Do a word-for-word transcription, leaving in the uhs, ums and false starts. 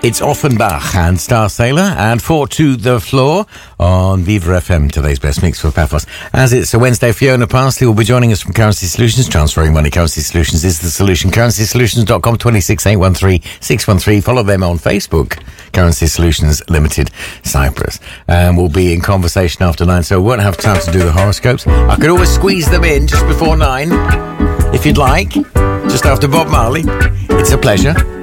It's Offenbach and Star Sailor and Four to the Floor on Viva F M, today's best mix for Paphos. As it's a Wednesday, Fiona Parsley will be joining us from Currency Solutions. Transferring money, Currency Solutions is the solution. currency solutions dot com, two six eight one three six one three. Follow them on Facebook, Currency Solutions Limited, Cyprus. And we'll be in conversation after nine, so we won't have time to do the horoscopes. I could always squeeze them in just before nine, if you'd like, just after Bob Marley. It's a pleasure.